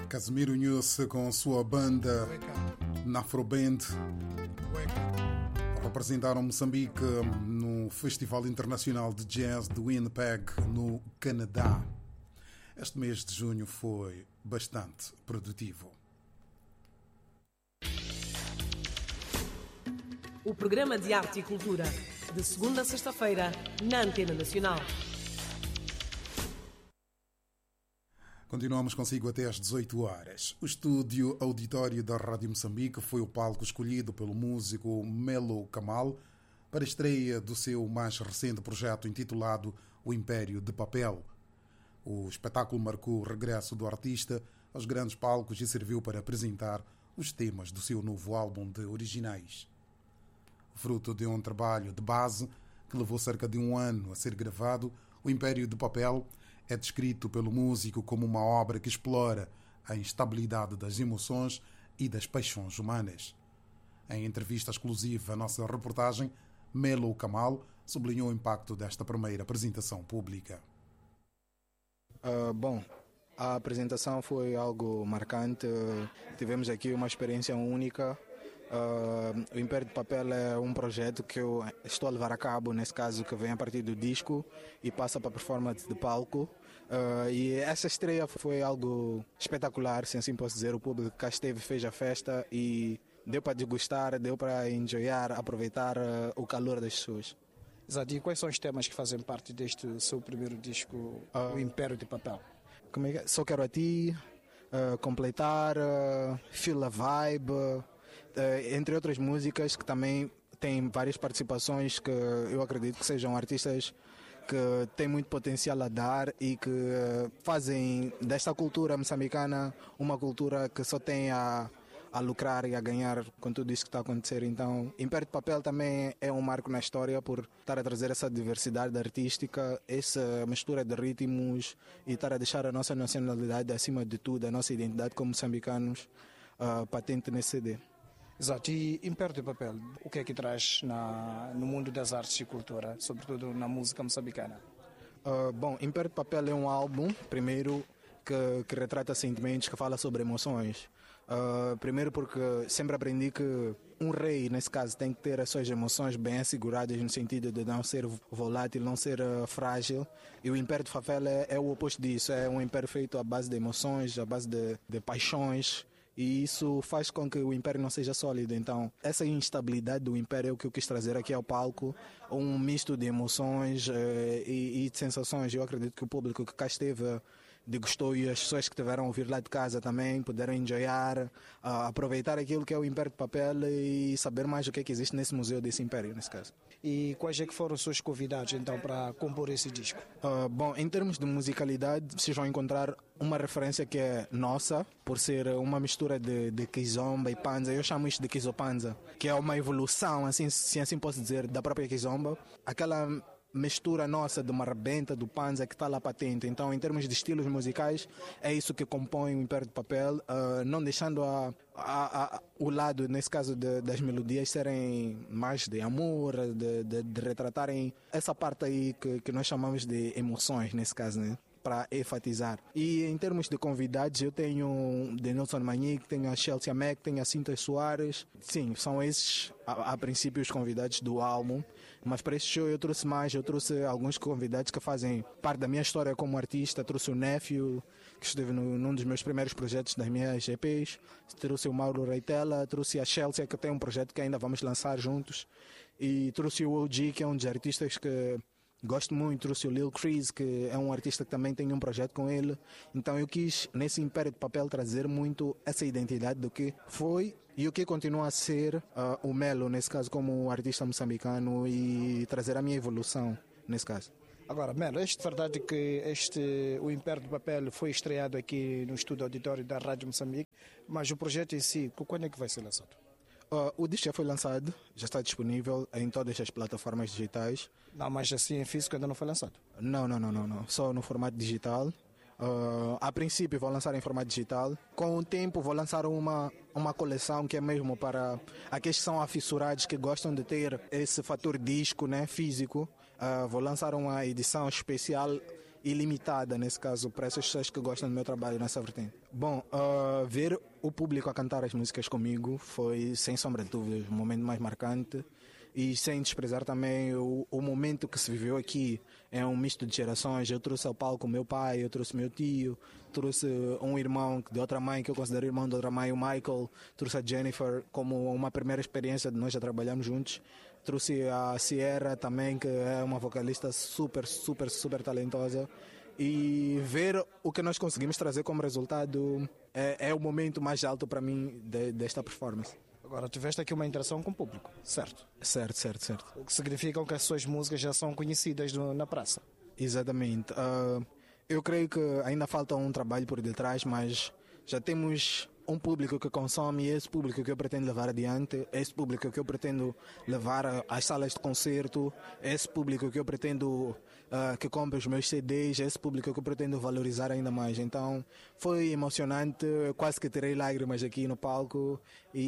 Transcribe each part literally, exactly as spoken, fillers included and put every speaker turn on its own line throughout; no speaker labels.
Casimiro News com sua banda Nafroband representaram Moçambique no Festival Internacional de Jazz de Winnipeg, no Canadá. Este mês de junho foi bastante produtivo.
O programa de arte e cultura, de segunda a sexta-feira, na Antena Nacional.
Continuamos consigo até às dezoito horas. O estúdio auditório da Rádio Moçambique foi o palco escolhido pelo músico Melo Kamal para a estreia do seu mais recente projeto intitulado O Império de Papel. O espetáculo marcou o regresso do artista aos grandes palcos e serviu para apresentar os temas do seu novo álbum de originais. Fruto de um trabalho de base que levou cerca de um ano a ser gravado, O Império de Papel é descrito pelo músico como uma obra que explora a instabilidade das emoções e das paixões humanas. Em entrevista exclusiva à nossa reportagem, Melo Kamal sublinhou o impacto desta primeira apresentação pública.
Uh, bom, a apresentação foi algo marcante. Tivemos aqui uma experiência única. Uh, o Império de Papel é um projeto que eu estou a levar a cabo, nesse caso, que vem a partir do disco e passa para a performance de palco. Uh, e essa estreia foi algo espetacular, se assim posso dizer. O público que cá esteve fez a festa e deu para degustar, deu para enjoyar, aproveitar uh, o calor das pessoas.
Exato. E quais são os temas que fazem parte deste seu primeiro disco, uh, O Império de Papel?
Como é que é? Só Quero a Ti, uh, Completar, uh, Feel a Vibe, uh, entre outras músicas que também têm várias participações que eu acredito que sejam artistas que têm muito potencial a dar e que uh, fazem desta cultura moçambicana uma cultura que só tem a a lucrar e a ganhar com tudo isso que está a acontecer. Então, Império de Papel também é um marco na história por estar a trazer essa diversidade artística, essa mistura de ritmos e estar a deixar a nossa nacionalidade acima de tudo, a nossa identidade como moçambicanos, uh, patente nesse C D.
Exato. E Império de Papel, o que é que traz na, no mundo das artes e cultura, sobretudo na música moçambicana?
Uh, bom, Império de Papel é um álbum, primeiro, que, que retrata sentimentos, que fala sobre emoções. Uh, primeiro porque sempre aprendi que um rei, nesse caso, tem que ter as suas emoções bem asseguradas no sentido de não ser volátil, não ser uh, frágil. E o Império de Papel é, é o oposto disso, é um império feito à base de emoções, à base de, de paixões. E isso faz com que o Império não seja sólido. Então, essa instabilidade do Império é o que eu quis trazer aqui ao palco. Um misto de emoções uh, e, e de sensações. Eu acredito que o público que cá esteve degustou e as pessoas que tiveram a ouvir lá de casa também puderam enjoyar, uh, aproveitar aquilo que é o Império de Papel e saber mais o que é que existe nesse museu desse Império, nesse caso.
E quais é que foram os seus convidados, então, para compor esse disco?
Uh, bom, em termos de musicalidade, vocês vão encontrar uma referência que é nossa, por ser uma mistura de, de kizomba e panza. Eu chamo isto de kizopanza, que é uma evolução, assim, se assim posso dizer, da própria kizomba. Aquela mistura nossa de marrebenta, do panza, que está lá patente. Então, em termos de estilos musicais, é isso que compõe o Império de Papel, uh, não deixando a, a, a, o lado, nesse caso, de, das melodias serem mais de amor, de, de, de retratarem essa parte aí que, que nós chamamos de emoções, nesse caso, né? Para enfatizar. E em termos de convidados, eu tenho de Nelson Manique, tenho a Chelsea Mack, tenho a Cinta Soares. Sim, são esses, a, a princípio, os convidados do álbum. Mas para este show eu trouxe mais, eu trouxe alguns convidados que fazem parte da minha história como artista. Trouxe o Nephew, que esteve no, num dos meus primeiros projetos das minhas E Ps. Trouxe o Mauro Reitela, trouxe a Chelsea, que tem um projeto que ainda vamos lançar juntos. E trouxe o O G, que é um dos artistas que gosto muito. Trouxe o Lil Chris, que é um artista que também tem um projeto com ele. Então eu quis, nesse Império de Papel, trazer muito essa identidade do que foi e o que continua a ser uh, o Melo, nesse caso, como artista moçambicano, e trazer a minha evolução, nesse caso.
Agora, Melo, é verdade que este, o Império de Papel foi estreado aqui no estúdio auditório da Rádio Moçambique, mas o projeto em si, quando é que vai ser lançado?
Uh, o disco já foi lançado, já está disponível em todas as plataformas digitais.
Não, mas assim em físico ainda não foi lançado?
Não, não, não, não, não. Só no formato digital. Uh, a princípio vou lançar em formato digital. Com o tempo vou lançar uma, uma coleção que é mesmo para aqueles que são afissurados, que gostam de ter esse fator disco, né, físico. Uh, vou lançar uma edição especial ilimitada, nesse caso, para essas pessoas que gostam do meu trabalho nessa vertente. Bom, uh, ver o público a cantar as músicas comigo foi, sem sombra de dúvidas, o momento mais marcante. E sem desprezar também o, o momento que se viveu aqui. É um misto de gerações. Eu trouxe ao palco o meu pai, eu trouxe meu tio, trouxe um irmão de outra mãe, que eu considero irmão de outra mãe, o Michael. Trouxe a Jennifer como uma primeira experiência de nós já trabalhamos juntos. Trouxe a Sierra também, que é uma vocalista super, super, super talentosa. E ver o que nós conseguimos trazer como resultado é, é o momento mais alto para mim de, desta performance.
Agora, tiveste aqui uma interação com o público, certo?
Certo, certo, certo.
O que significa que as suas músicas já são conhecidas no, na praça.
Exatamente. Uh, eu creio que ainda falta um trabalho por detrás, mas já temos um público que consome e esse público que eu pretendo levar adiante, esse público que eu pretendo levar às salas de concerto, esse público que eu pretendo uh, que compre os meus C Ds, esse público que eu pretendo valorizar ainda mais. Então foi emocionante, quase que terei lágrimas aqui no palco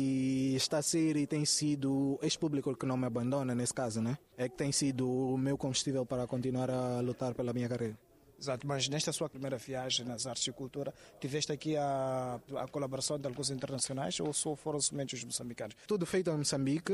e está a ser e tem sido esse público que não me abandona nesse caso, né? É que tem sido o meu combustível para continuar a lutar pela minha carreira.
Exato, mas nesta sua primeira viagem nas artes e cultura, tiveste aqui a, a colaboração de alguns internacionais ou só foram somente os moçambicanos?
Tudo feito em Moçambique,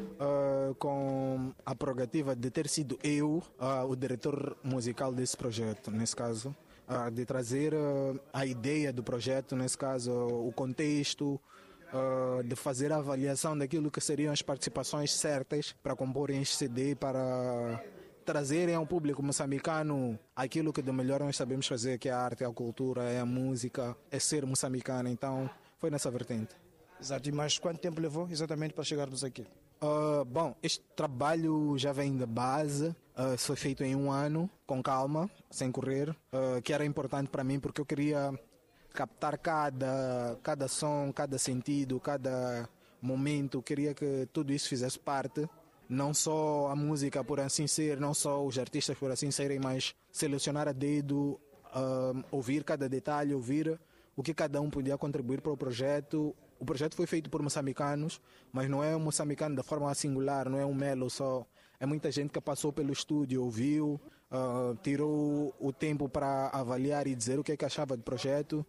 uh, com a prerrogativa de ter sido eu uh, o diretor musical desse projeto, nesse caso, uh, de trazer uh, a ideia do projeto, nesse caso, o contexto, uh, de fazer a avaliação daquilo que seriam as participações certas para comporem este C D, para trazerem ao público moçambicano aquilo que de melhor nós sabemos fazer, que é a arte, é a cultura, é a música, é ser moçambicano. Então foi nessa vertente.
Exato, e mais quanto tempo levou exatamente para chegarmos aqui?
Uh, bom, este trabalho já vem da base, uh, foi feito em um ano, com calma, sem correr, uh, que era importante para mim porque eu queria captar cada, cada som, cada sentido, cada momento, queria que tudo isso fizesse parte. Não só a música por assim ser, não só os artistas por assim serem, mas selecionar a dedo, uh, ouvir cada detalhe, ouvir o que cada um podia contribuir para o projeto. O projeto foi feito por moçambicanos, mas não é um moçambicano da forma singular, não é um melo só. É muita gente que passou pelo estúdio, ouviu, uh, tirou o tempo para avaliar e dizer o que é que achava do projeto.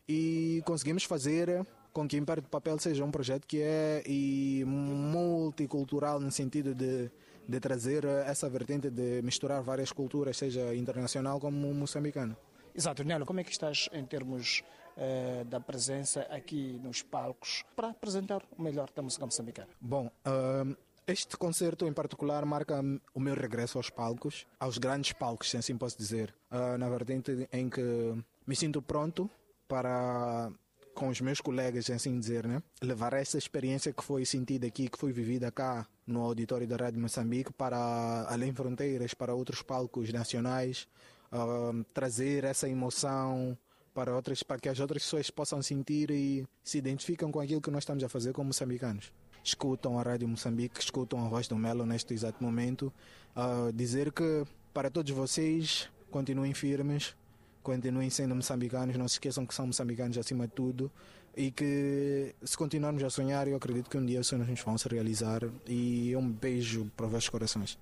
E conseguimos fazer com que Império de Papel seja um projeto que é e multicultural no sentido de, de trazer essa vertente de misturar várias culturas, seja internacional como moçambicana.
Exato, Nelo, como é que estás em termos eh, da presença aqui nos palcos para apresentar o melhor da música moçambicana?
Bom, uh, este concerto em particular marca o meu regresso aos palcos, aos grandes palcos, se assim posso dizer, uh, na vertente em que me sinto pronto para, com os meus colegas, assim dizer, né, levar essa experiência que foi sentida aqui, que foi vivida cá no auditório da Rádio Moçambique para além fronteiras, para outros palcos nacionais, uh, trazer essa emoção para outras, para que as outras pessoas possam sentir e se identificam com aquilo que nós estamos a fazer como moçambicanos. Escutam a Rádio Moçambique, escutam a voz do Melo neste exato momento. Uh, dizer que para todos vocês, continuem firmes, continuem sendo moçambicanos, não se esqueçam que são moçambicanos acima de tudo e que se continuarmos a sonhar, eu acredito que um dia os sonhos nos vão se realizar e um beijo para os vossos corações.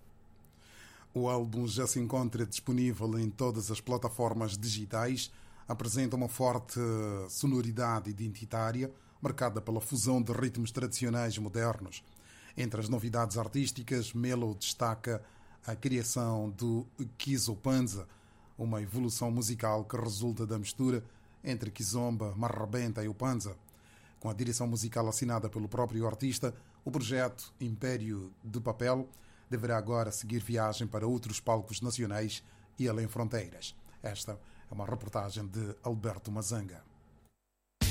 O álbum já se encontra disponível em todas as plataformas digitais, apresenta uma forte sonoridade identitária marcada pela fusão de ritmos tradicionais e modernos. Entre as novidades artísticas, Melo destaca a criação do Kizopanza, uma evolução musical que resulta da mistura entre Kizomba, Marrabenta e o Panza. Com a direção musical assinada pelo próprio artista, o projeto Império de Papel deverá agora seguir viagem para outros palcos nacionais e além fronteiras. Esta é uma reportagem de Alberto Mazanga.